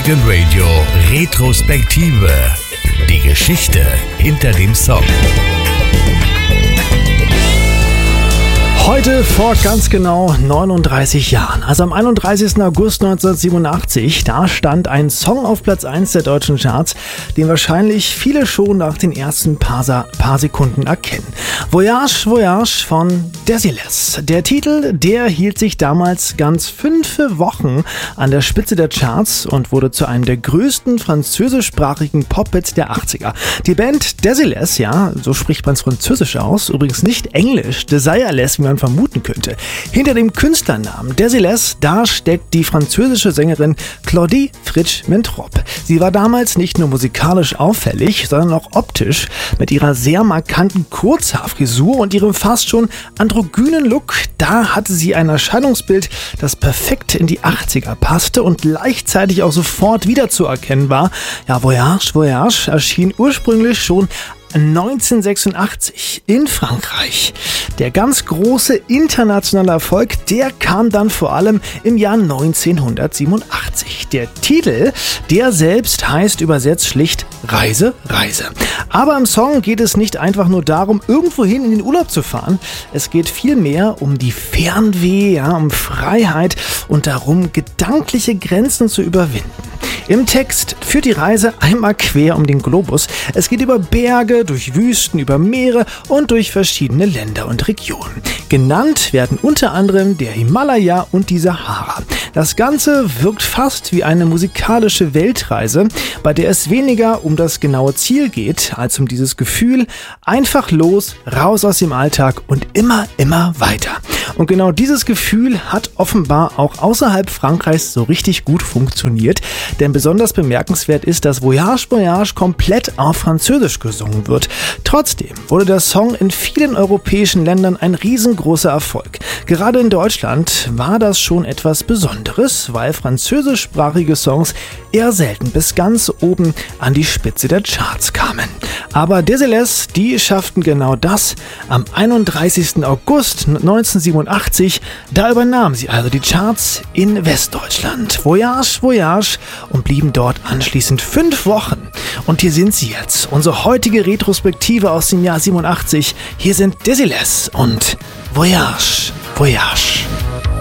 Rock'n Radio Retrospektive. Die Geschichte hinter dem Song. Heute vor ganz genau 39 Jahren, also am 31. August 1987, da stand ein Song auf Platz 1 der deutschen Charts, den wahrscheinlich viele schon nach den ersten paar Sekunden erkennen. Voyage, Voyage von Desiles. Der Titel, der hielt sich damals ganz 5 Wochen an der Spitze der Charts und wurde zu einem der größten französischsprachigen Pop-Hits der 80er. Die Band Desiles, ja, so spricht man es französisch aus, übrigens nicht englisch, Desireless, wie man vermuten könnte. Hinter dem Künstlernamen Desiles, da steckt die französische Sängerin Claudie Fritsch-Mentrop. Sie war damals nicht nur musikalisch auffällig, sondern auch optisch mit ihrer sehr markanten Kurzhaarfrisur und ihrem fast schon androgynen Look. Da hatte sie ein Erscheinungsbild, das perfekt in die 80er passte und gleichzeitig auch sofort wiederzuerkennen war. Ja, Voyage, Voyage erschien ursprünglich schon 1986 in Frankreich. Der ganz große internationale Erfolg, der kam dann vor allem im Jahr 1987. Der Titel, der selbst heißt übersetzt schlicht Reise, Reise. Aber im Song geht es nicht einfach nur darum, irgendwohin in den Urlaub zu fahren. Es geht vielmehr um die Fernweh, ja, um Freiheit und darum, gedankliche Grenzen zu überwinden. Im Text führt die Reise einmal quer um den Globus. Es geht über Berge, durch Wüsten, über Meere und durch verschiedene Länder und Regionen. Genannt werden unter anderem der Himalaya und die Sahara. Das Ganze wirkt fast wie eine musikalische Weltreise, bei der es weniger um das genaue Ziel geht, als um dieses Gefühl, einfach los, raus aus dem Alltag und immer weiter. Und genau dieses Gefühl hat offenbar auch außerhalb Frankreichs so richtig gut funktioniert, denn besonders bemerkenswert ist, dass Voyage, Voyage komplett auf Französisch gesungen wird. Trotzdem wurde der Song in vielen europäischen Ländern ein riesengroßer Erfolg. Gerade in Deutschland war das schon etwas Besonderes, weil französischsprachige Songs eher selten bis ganz oben an die Spitze der Charts kamen. Aber Desiles, die schafften genau das. Am 31. August 1987, da übernahmen sie also die Charts in Westdeutschland. Voyage, Voyage und blieben dort anschließend 5 Wochen. Und hier sind sie jetzt, unsere heutige Retrospektive aus dem Jahr 87. Hier sind Desiles und Voyage, Voyage.